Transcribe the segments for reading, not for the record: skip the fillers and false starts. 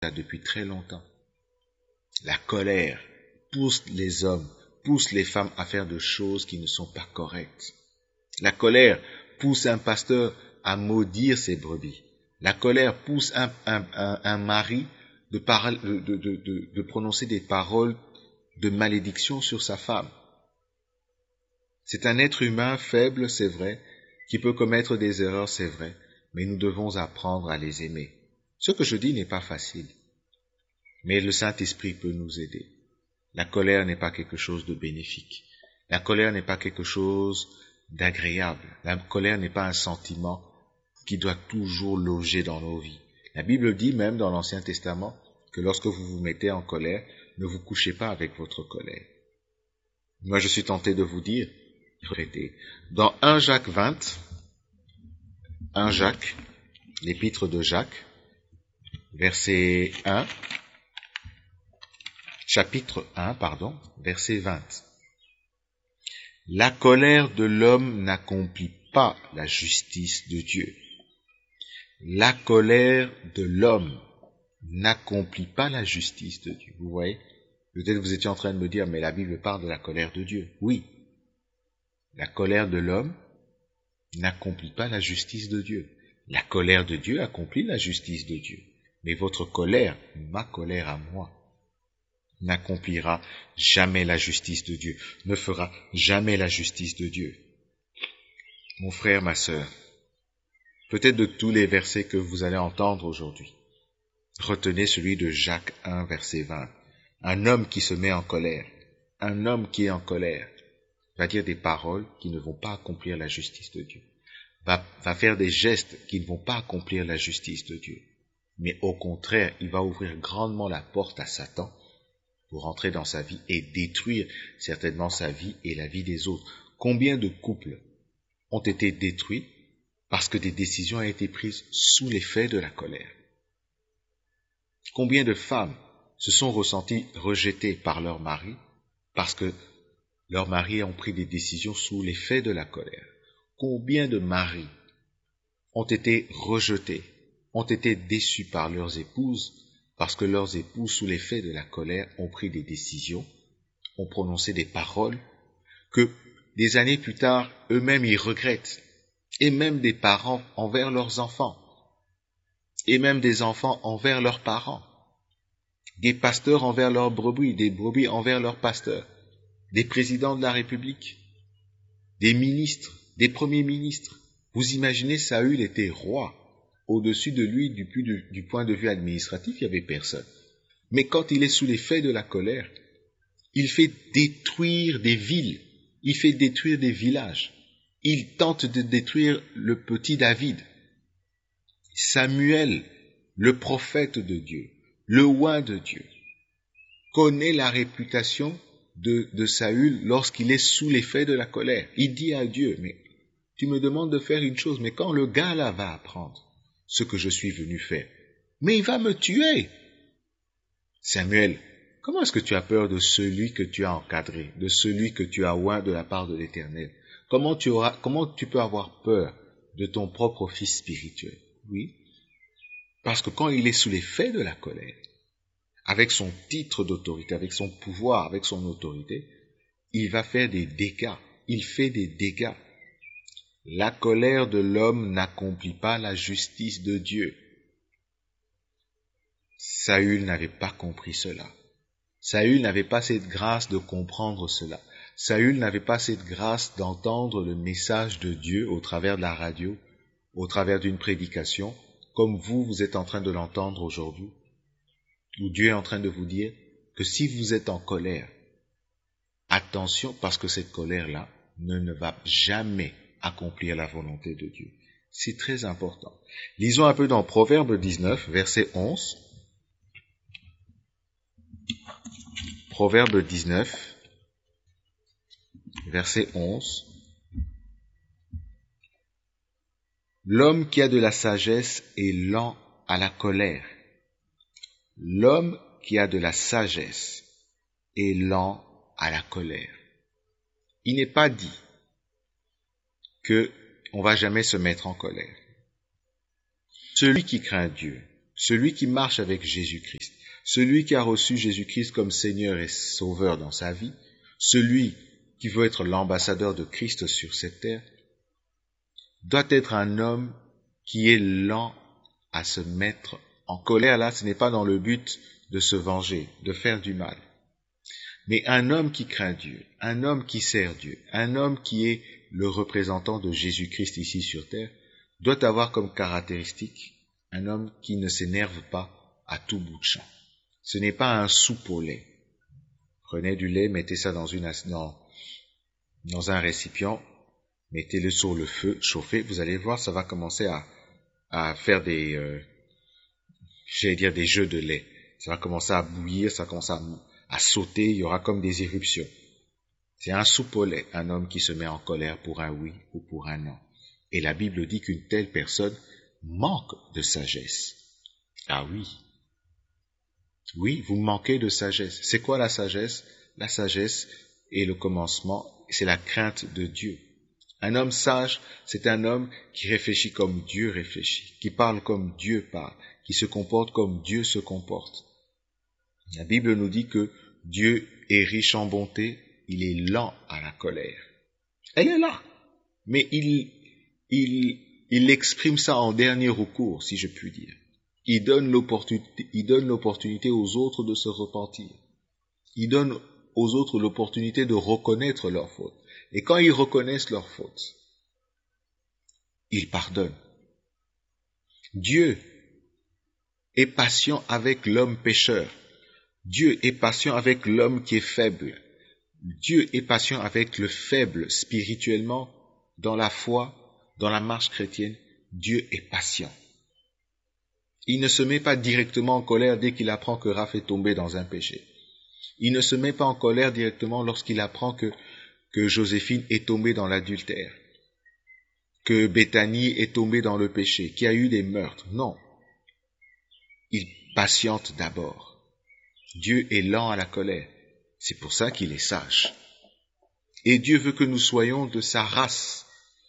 depuis très longtemps. La colère pousse les hommes, pousse les femmes à faire de choses qui ne sont pas correctes. La colère pousse un pasteur à maudire ses brebis. La colère pousse un mari de prononcer des paroles de malédiction sur sa femme. C'est un être humain faible, c'est vrai, qui peut commettre des erreurs, c'est vrai, mais nous devons apprendre à les aimer. Ce que je dis n'est pas facile, mais le Saint-Esprit peut nous aider. La colère n'est pas quelque chose de bénéfique. La colère n'est pas quelque chose d'agréable. La colère n'est pas un sentiment qui doit toujours loger dans nos vies. La Bible dit même dans l'Ancien Testament que lorsque vous vous mettez en colère, ne vous couchez pas avec votre colère. Moi, je suis tenté de vous dire, dans 1 Jacques 20, 1 Jacques, l'épître de Jacques, verset 1, chapitre 1, verset 20. La colère de l'homme n'accomplit pas la justice de Dieu. La colère de l'homme n'accomplit pas la justice de Dieu. Vous voyez? Peut-être vous étiez en train de me dire, mais la Bible parle de la colère de Dieu. Oui. La colère de l'homme n'accomplit pas la justice de Dieu. La colère de Dieu accomplit la justice de Dieu. Mais votre colère, ma colère à moi, n'accomplira jamais la justice de Dieu, ne fera jamais la justice de Dieu. Mon frère, ma sœur, peut-être de tous les versets que vous allez entendre aujourd'hui, retenez celui de Jacques 1, verset 20. Un homme qui se met en colère, un homme qui est en colère, va dire des paroles qui ne vont pas accomplir la justice de Dieu, va faire des gestes qui ne vont pas accomplir la justice de Dieu. Mais au contraire, il va ouvrir grandement la porte à Satan pour entrer dans sa vie et détruire certainement sa vie et la vie des autres. Combien de couples ont été détruits parce que des décisions ont été prises sous l'effet de la colère? Combien de femmes se sont ressenties rejetées par leur mari parce que leurs maris ont pris des décisions sous l'effet de la colère? Combien de maris ont été rejetés, ont été déçus par leurs épouses parce que leurs épouses, sous l'effet de la colère, ont pris des décisions, ont prononcé des paroles que des années plus tard, eux-mêmes ils regrettent, et même des parents envers leurs enfants, et même des enfants envers leurs parents, des pasteurs envers leurs brebis, des brebis envers leurs pasteurs, des présidents de la République, des ministres, des premiers ministres. Vous imaginez, Saül était roi. Au-dessus de lui, du point de vue administratif, il n'y avait personne. Mais quand il est sous l'effet de la colère, il fait détruire des villes, il fait détruire des villages. Il tente de détruire le petit David. Samuel, le prophète de Dieu, le oint de Dieu, connaît la réputation de Saül lorsqu'il est sous l'effet de la colère. Il dit à Dieu, mais tu me demandes de faire une chose, mais quand le gars là va apprendre ce que je suis venu faire, mais il va me tuer. Samuel, comment est-ce que tu as peur de celui que tu as encadré, de celui que tu as oint de la part de l'Éternel? Comment tu peux avoir peur de ton propre fils spirituel? Oui, parce que quand il est sous l'effet de la colère, avec son titre d'autorité, avec son pouvoir, avec son autorité, il va faire des dégâts. Il fait des dégâts. La colère de l'homme n'accomplit pas la justice de Dieu. Saül n'avait pas compris cela. Saül n'avait pas cette grâce de comprendre cela. Saül n'avait pas cette grâce d'entendre le message de Dieu au travers de la radio, au travers d'une prédication, comme vous êtes en train de l'entendre aujourd'hui, où Dieu est en train de vous dire que si vous êtes en colère, attention, parce que cette colère-là ne va jamais accomplir la volonté de Dieu. C'est très important. Lisons un peu dans Proverbe 19, verset 11. Proverbe 19, verset 11. L'homme qui a de la sagesse est lent à la colère. L'homme qui a de la sagesse est lent à la colère. Il n'est pas dit que on va jamais se mettre en colère. Celui qui craint Dieu, celui qui marche avec Jésus-Christ, celui qui a reçu Jésus-Christ comme Seigneur et Sauveur dans sa vie, celui qui veut être l'ambassadeur de Christ sur cette terre, doit être un homme qui est lent à se mettre en colère. Là, ce n'est pas dans le but de se venger, de faire du mal. Mais un homme qui craint Dieu, un homme qui sert Dieu, un homme qui est le représentant de Jésus-Christ ici sur terre, doit avoir comme caractéristique un homme qui ne s'énerve pas à tout bout de champ. Ce n'est pas un soupe au lait. Prenez du lait, mettez ça dans un récipient, mettez-le sur le feu, chauffez, vous allez voir, ça va commencer à faire des jeux de lait. Ça va commencer à bouillir, ça va commencer à sauter, il y aura comme des éruptions. C'est un soupe au lait, un homme qui se met en colère pour un oui ou pour un non. Et la Bible dit qu'une telle personne manque de sagesse. Ah oui. Oui, vous manquez de sagesse. C'est quoi la sagesse? La sagesse est le commencement, c'est la crainte de Dieu. Un homme sage, c'est un homme qui réfléchit comme Dieu réfléchit, qui parle comme Dieu parle, qui se comporte comme Dieu se comporte. La Bible nous dit que Dieu est riche en bonté, il est lent à la colère. Elle est là, mais il exprime ça en dernier recours, si je puis dire. Il donne l'opportunité aux autres de se repentir. Il donne aux autres l'opportunité de reconnaître leurs fautes. Et quand ils reconnaissent leurs fautes, il pardonne. Dieu est patient avec l'homme pécheur. Dieu est patient avec l'homme qui est faible. Dieu est patient avec le faible spirituellement, dans la foi, dans la marche chrétienne. Dieu est patient. Il ne se met pas directement en colère dès qu'il apprend que Raph est tombé dans un péché. Il ne se met pas en colère directement lorsqu'il apprend que Joséphine est tombée dans l'adultère, que Béthanie est tombée dans le péché, qu'il y a eu des meurtres. Non. Il patiente d'abord. Dieu est lent à la colère. C'est pour ça qu'il est sage. Et Dieu veut que nous soyons de sa race.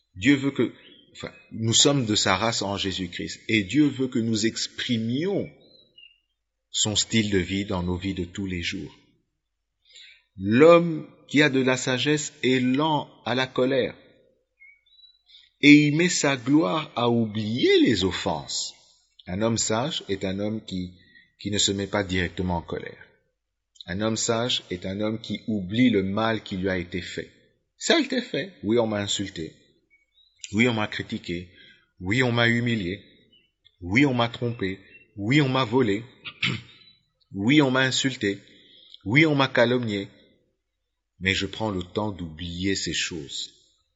Nous sommes de sa race en Jésus-Christ. Et Dieu veut que nous exprimions son style de vie dans nos vies de tous les jours. L'homme qui a de la sagesse est lent à la colère. Et il met sa gloire à oublier les offenses. Un homme sage est un homme qui ne se met pas directement en colère. Un homme sage est un homme qui oublie le mal qui lui a été fait. Ça a été fait. Oui, on m'a insulté. Oui, on m'a critiqué. Oui, on m'a humilié. Oui, on m'a trompé. Oui, on m'a volé. Oui, on m'a insulté. Oui, on m'a calomnié. Mais je prends le temps d'oublier ces choses.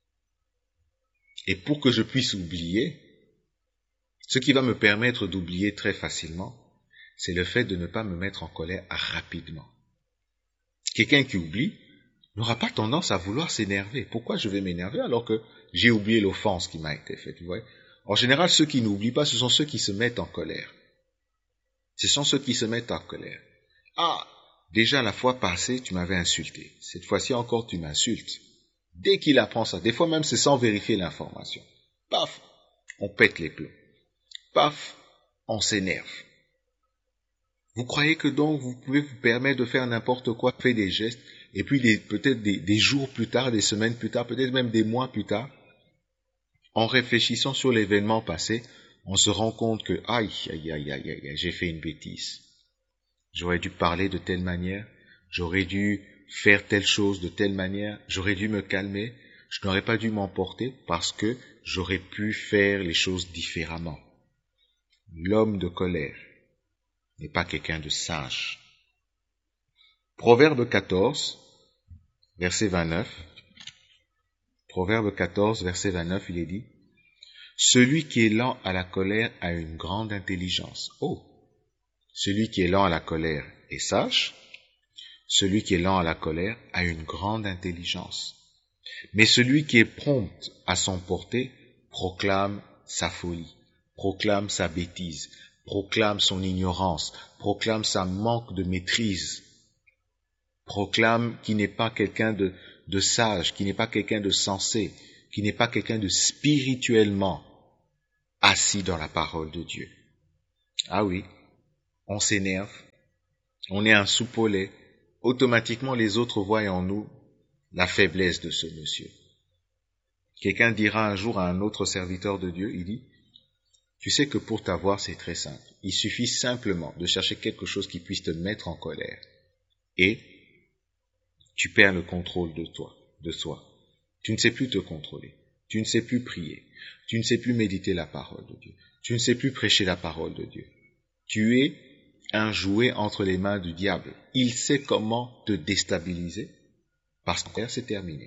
Et pour que je puisse oublier, ce qui va me permettre d'oublier très facilement, c'est le fait de ne pas me mettre en colère rapidement. Quelqu'un qui oublie n'aura pas tendance à vouloir s'énerver. Pourquoi je vais m'énerver alors que j'ai oublié l'offense qui m'a été faite, vous voyez? En général, ceux qui n'oublient pas, ce sont ceux qui se mettent en colère. Ce sont ceux qui se mettent en colère. Ah, déjà la fois passée, tu m'avais insulté. Cette fois-ci encore, tu m'insultes. Dès qu'il apprend ça, des fois même c'est sans vérifier l'information. Paf, on pète les plombs. Paf, on s'énerve. Vous croyez que donc vous pouvez vous permettre de faire n'importe quoi, faire des gestes, et puis peut-être des jours plus tard, des semaines plus tard, peut-être même des mois plus tard, en réfléchissant sur l'événement passé, on se rend compte que aïe, j'ai fait une bêtise. J'aurais dû parler de telle manière, j'aurais dû faire telle chose de telle manière, j'aurais dû me calmer, je n'aurais pas dû m'emporter parce que j'aurais pu faire les choses différemment. L'homme de colère n'est pas quelqu'un de sage. Proverbe 14, verset 29. Proverbe 14, verset 29, il est dit, « Celui qui est lent à la colère a une grande intelligence. » Oh! Celui qui est lent à la colère est sage. Celui qui est lent à la colère a une grande intelligence. Mais celui qui est prompt à s'emporter proclame sa folie, proclame sa bêtise, proclame son ignorance, proclame sa manque de maîtrise, proclame qu'il n'est pas quelqu'un de sage, qu'il n'est pas quelqu'un de sensé, qu'il n'est pas quelqu'un de spirituellement assis dans la parole de Dieu. Ah oui, on s'énerve, on est un soupe au lait. Automatiquement, les autres voient en nous la faiblesse de ce monsieur. Quelqu'un dira un jour à un autre serviteur de Dieu, il dit, tu sais que pour t'avoir, c'est très simple. Il suffit simplement de chercher quelque chose qui puisse te mettre en colère. Et tu perds le contrôle de soi. Tu ne sais plus te contrôler. Tu ne sais plus prier. Tu ne sais plus méditer la parole de Dieu. Tu ne sais plus prêcher la parole de Dieu. Tu es un jouet entre les mains du diable. Il sait comment te déstabiliser parce que c'est terminé.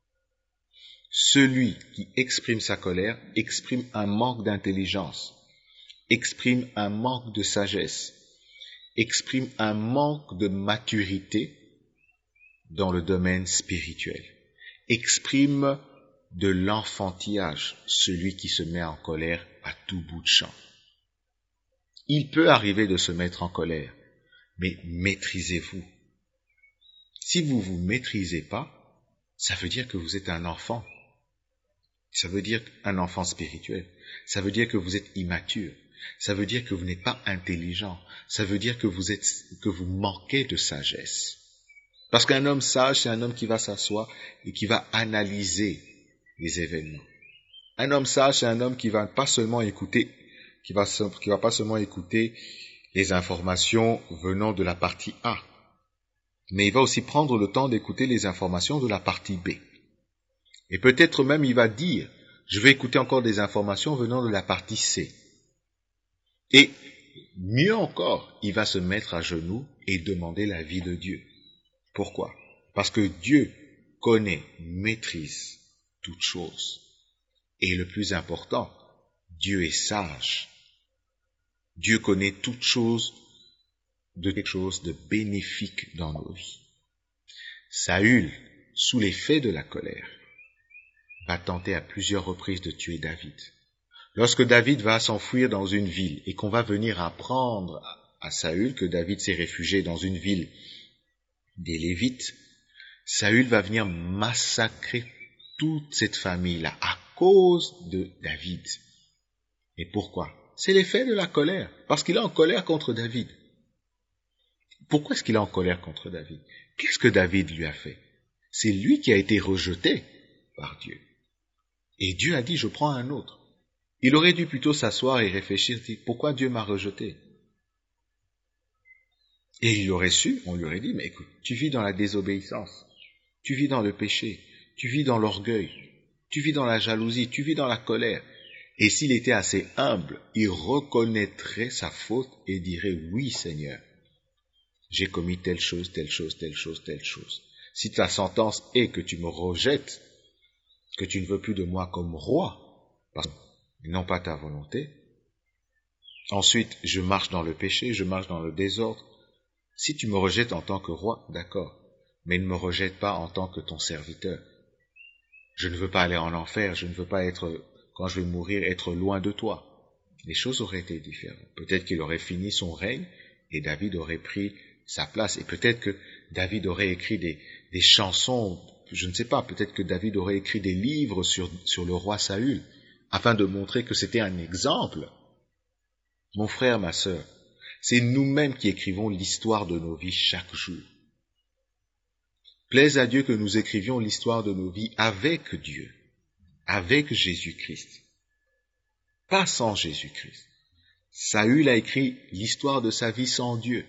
Celui qui exprime sa colère exprime un manque d'intelligence, exprime un manque de sagesse, exprime un manque de maturité dans le domaine spirituel, exprime de l'enfantillage, celui qui se met en colère à tout bout de champ. Il peut arriver de se mettre en colère, mais maîtrisez-vous. Si vous vous maîtrisez pas, ça veut dire que vous êtes un enfant. Ça veut dire un enfant spirituel. Ça veut dire que vous êtes immature. Ça veut dire que vous n'êtes pas intelligent. Ça veut dire que vous manquez de sagesse. Parce qu'un homme sage, c'est un homme qui va s'asseoir et qui va analyser les événements. Un homme sage, c'est un homme qui va pas seulement écouter, qui va pas seulement écouter les informations venant de la partie A, mais il va aussi prendre le temps d'écouter les informations de la partie B. Et peut-être même il va dire, je vais écouter encore des informations venant de la partie C. Et mieux encore, il va se mettre à genoux et demander l'avis de Dieu. Pourquoi? Parce que Dieu connaît, maîtrise toutes choses. Et le plus important, Dieu est sage. Dieu connaît toutes choses de quelque chose de bénéfique dans nos vies. Saül, sous l'effet de la colère, va tenter à plusieurs reprises de tuer David. Lorsque David va s'enfuir dans une ville et qu'on va venir apprendre à Saül que David s'est réfugié dans une ville des Lévites, Saül va venir massacrer toute cette famille-là à cause de David. Et pourquoi? C'est l'effet de la colère, parce qu'il est en colère contre David. Pourquoi est-ce qu'il est en colère contre David? Qu'est-ce que David lui a fait? C'est lui qui a été rejeté par Dieu. Et Dieu a dit, je prends un autre. Il aurait dû plutôt s'asseoir et réfléchir, dire, pourquoi Dieu m'a rejeté? Et il aurait su, on lui aurait dit, mais écoute, tu vis dans la désobéissance, tu vis dans le péché, tu vis dans l'orgueil, tu vis dans la jalousie, tu vis dans la colère. Et s'il était assez humble, il reconnaîtrait sa faute et dirait, oui Seigneur, j'ai commis telle chose, telle chose, telle chose, telle chose. Si ta sentence est que tu me rejettes, que tu ne veux plus de moi comme roi, parce que non pas ta volonté, ensuite je marche dans le péché, je marche dans le désordre. Si tu me rejettes en tant que roi, d'accord, mais ne me rejette pas en tant que ton serviteur. Je ne veux pas aller en enfer, je ne veux pas être, quand je vais mourir, être loin de toi. Les choses auraient été différentes. Peut-être qu'il aurait fini son règne et David aurait pris sa place. Et peut-être que David aurait écrit des chansons, je ne sais pas, peut-être que David aurait écrit des livres sur le roi Saül, afin de montrer que c'était un exemple. Mon frère, ma sœur, c'est nous-mêmes qui écrivons l'histoire de nos vies chaque jour. Plaise à Dieu que nous écrivions l'histoire de nos vies avec Dieu, avec Jésus-Christ, pas sans Jésus-Christ. Saül a écrit l'histoire de sa vie sans Dieu.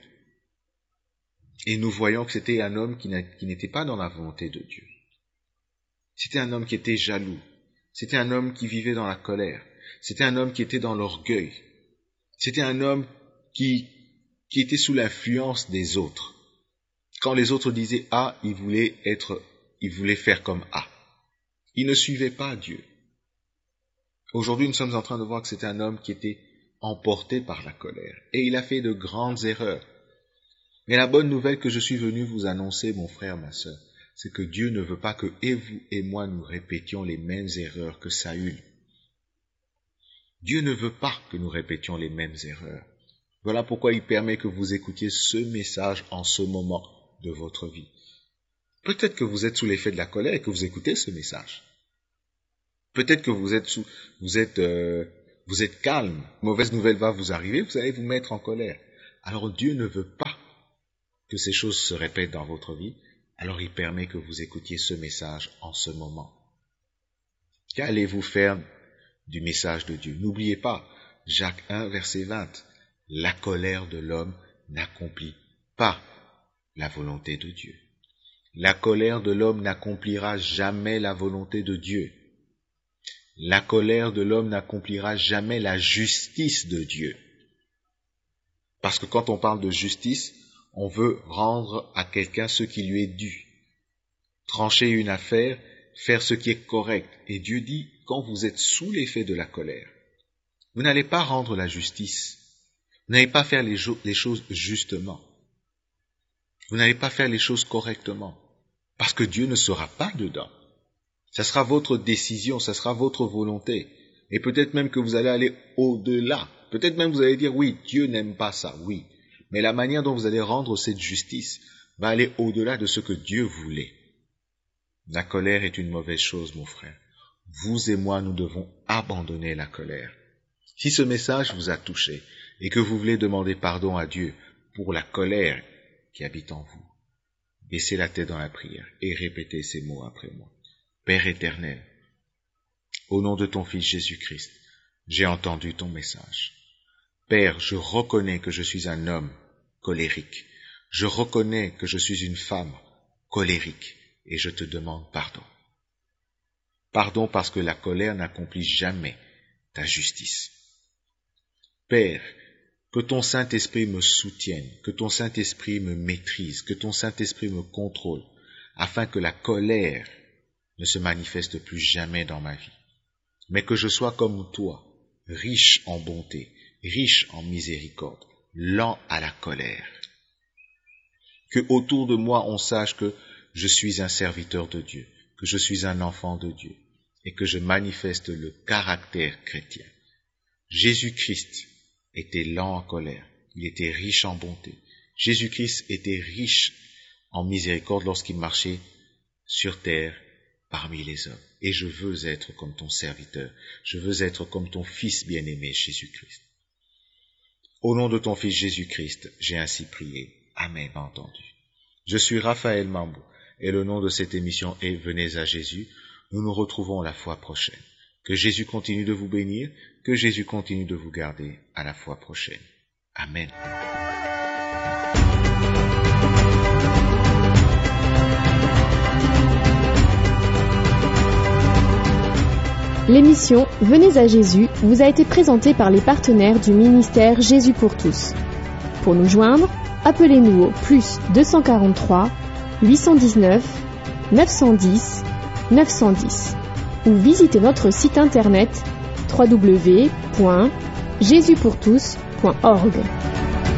Et nous voyons que c'était un homme qui n'était pas dans la volonté de Dieu. C'était un homme qui était jaloux. C'était un homme qui vivait dans la colère. C'était un homme qui était dans l'orgueil. C'était un homme qui était sous l'influence des autres. Quand les autres disaient A, il voulait faire comme A. Il ne suivait pas Dieu. Aujourd'hui, nous sommes en train de voir que c'était un homme qui était emporté par la colère. Et il a fait de grandes erreurs. Mais la bonne nouvelle que je suis venu vous annoncer, mon frère, ma sœur, c'est que Dieu ne veut pas que et vous et moi nous répétions les mêmes erreurs que Saül. Dieu ne veut pas que nous répétions les mêmes erreurs. Voilà pourquoi il permet que vous écoutiez ce message en ce moment de votre vie. Peut-être que vous êtes sous l'effet de la colère et que vous écoutez ce message. Peut-être que vous vous êtes calme, une mauvaise nouvelle va vous arriver, vous allez vous mettre en colère. Alors Dieu ne veut pas que ces choses se répètent dans votre vie, alors il permet que vous écoutiez ce message en ce moment. Qu'allez-vous faire du message de Dieu? N'oubliez pas, Jacques 1, verset 20, la colère de l'homme n'accomplit pas la volonté de Dieu. La colère de l'homme n'accomplira jamais la volonté de Dieu. La colère de l'homme n'accomplira jamais la justice de Dieu. Parce que quand on parle de justice, on veut rendre à quelqu'un ce qui lui est dû. Trancher une affaire, faire ce qui est correct. Et Dieu dit, quand vous êtes sous l'effet de la colère, vous n'allez pas rendre la justice. Vous n'allez pas faire les choses justement. Vous n'allez pas faire les choses correctement. Parce que Dieu ne sera pas dedans. Ça sera votre décision, ça sera votre volonté. Et peut-être même que vous allez aller au-delà. Peut-être même que vous allez dire, oui, Dieu n'aime pas ça, oui. Mais la manière dont vous allez rendre cette justice va aller au-delà de ce que Dieu voulait. La colère est une mauvaise chose, mon frère. Vous et moi, nous devons abandonner la colère. Si ce message vous a touché et que vous voulez demander pardon à Dieu pour la colère qui habite en vous, baissez la tête dans la prière et répétez ces mots après moi. Père éternel, au nom de ton Fils Jésus-Christ, j'ai entendu ton message. Père, je reconnais que je suis un homme colérique. Je reconnais que je suis une femme colérique et je te demande pardon. Pardon parce que la colère n'accomplit jamais ta justice. Père, que ton Saint-Esprit me soutienne, que ton Saint-Esprit me maîtrise, que ton Saint-Esprit me contrôle, afin que la colère ne se manifeste plus jamais dans ma vie, mais que je sois comme toi, riche en bonté, riche en miséricorde, lent à la colère. Que autour de moi on sache que je suis un serviteur de Dieu, que je suis un enfant de Dieu, et que je manifeste le caractère chrétien. Jésus-Christ était lent en colère, il était riche en bonté. Jésus-Christ était riche en miséricorde lorsqu'il marchait sur terre parmi les hommes. Et je veux être comme ton serviteur, je veux être comme ton Fils bien-aimé Jésus-Christ. Au nom de ton Fils Jésus-Christ, j'ai ainsi prié. Amen, entendu. Je suis Raphaël Mambou et le nom de cette émission est Venez à Jésus. Nous nous retrouvons la fois prochaine. Que Jésus continue de vous bénir, que Jésus continue de vous garder à la fois prochaine. Amen. L'émission Venez à Jésus vous a été présentée par les partenaires du ministère Jésus pour tous. Pour nous joindre, appelez-nous au +243 819 910 910 ou visitez notre site internet www.jesuspourtous.org.